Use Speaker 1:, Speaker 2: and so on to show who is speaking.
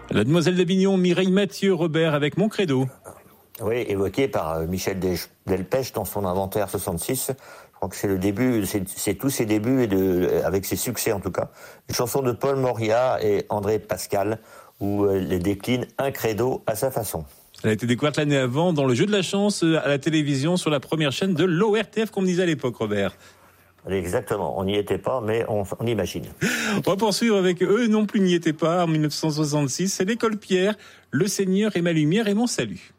Speaker 1: La demoiselle d'Avignon, Mireille Mathieu, Robert, avec Mon Credo.
Speaker 2: Oui, évoqué par Michel Delpech dans son inventaire 66. Je crois que c'est le début, c'est tous ses débuts, avec ses succès en tout cas. Une chanson de Paul Moria et André Pascal, où elle décline un credo à sa façon.
Speaker 1: Elle a été découverte l'année avant dans le jeu de la chance à la télévision sur la première chaîne de l'ORTF, comme on disait à l'époque, Robert.
Speaker 2: Exactement, on n'y était pas, mais on imagine.
Speaker 1: On va poursuivre avec eux non plus n'y étaient pas en 1966. C'est l'école Pierre, Le Seigneur est ma lumière et mon salut.